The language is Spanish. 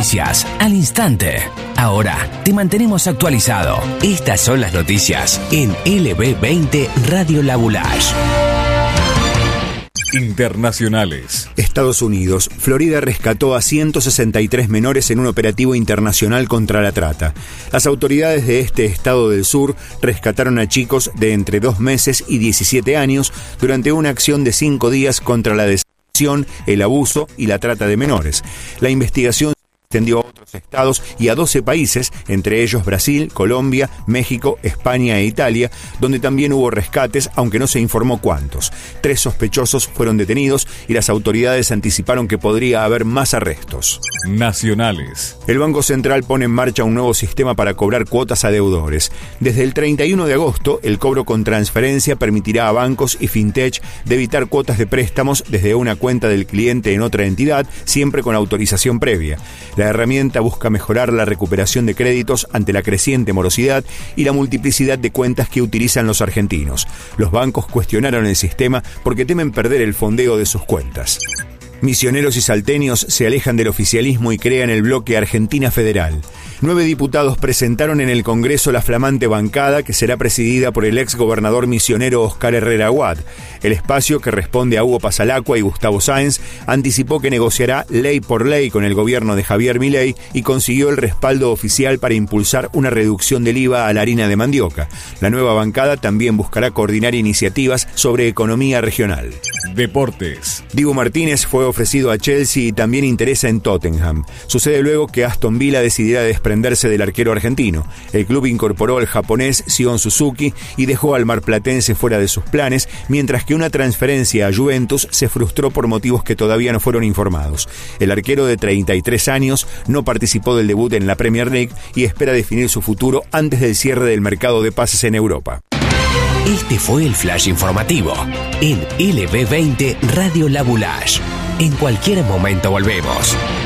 noticias al instante. Ahora te mantenemos actualizado. Estas son las noticias en LB20 Radio La Boulage. Internacionales. Estados Unidos. Florida rescató a 163 menores en un operativo internacional contra la trata. Las autoridades de este estado del sur rescataron a chicos de entre 2 meses y 17 años durante una acción de 5 días contra la desaparición, el abuso y la trata de menores. La investigación extendió a otros estados y a 12 países, entre ellos Brasil, Colombia, México, España e Italia, donde también hubo rescates, aunque no se informó cuántos. 3 sospechosos fueron detenidos y las autoridades anticiparon que podría haber más arrestos. Nacionales. El Banco Central pone en marcha un nuevo sistema para cobrar cuotas a deudores. Desde el 31 de agosto, el cobro con transferencia permitirá a bancos y fintech debitar cuotas de préstamos desde una cuenta del cliente en otra entidad, siempre con autorización previa. La herramienta busca mejorar la recuperación de créditos ante la creciente morosidad y la multiplicidad de cuentas que utilizan los argentinos. Los bancos cuestionaron el sistema porque temen perder el fondeo de sus cuentas. Misioneros y salteños se alejan del oficialismo y crean el bloque Argentina Federal. 9 diputados presentaron en el Congreso la flamante bancada que será presidida por el ex gobernador misionero Oscar Herrera Aguad. El espacio, que responde a Hugo Pasalacqua y Gustavo Sáenz, anticipó que negociará ley por ley con el gobierno de Javier Milei y consiguió el respaldo oficial para impulsar una reducción del IVA a la harina de mandioca. La nueva bancada también buscará coordinar iniciativas sobre economía regional. Deportes. Dibu Martínez fue ofrecido a Chelsea y también interesa en Tottenham. Sucede luego que Aston Villa decidiera desprenderse del arquero argentino. El club incorporó al japonés Sion Suzuki y dejó al marplatense fuera de sus planes, mientras que una transferencia a Juventus se frustró por motivos que todavía no fueron informados. El arquero de 33 años no participó del debut en la Premier League y espera definir su futuro antes del cierre del mercado de pases en Europa. Este fue el flash informativo en LB20 Radio La Boulage. En cualquier momento volvemos.